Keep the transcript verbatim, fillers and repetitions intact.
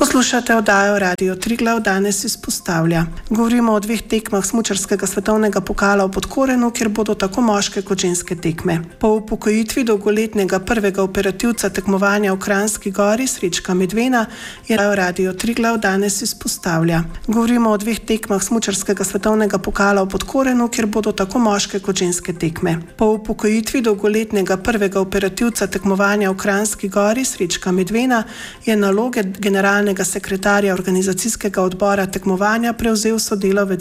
Poslušate oddajo Radio Triglav, danes izpostavlja. Govorimo o dveh tekmah smučarskega svetovnega pokala v Podkorenu, kjer bodo tako moške kot ženske tekme. Po upokojitvi dolgoletnega prvega operativca tekmovanja v Kranjski Gori, Srečka Medvena, je Radio Triglav danes izpostavlja. Govorimo o dveh tekmah smučarskega svetovnega pokala v Podkorenu, kjer bodo tako moške kot ženske tekme. Po upokojitvi dolgoletnega prvega operativca tekmovanja v Kranjski Gori, Srečka Medvena, je naloge generalnega sekretarja organizacijskega odbora tekmovanja prevzel sodelavec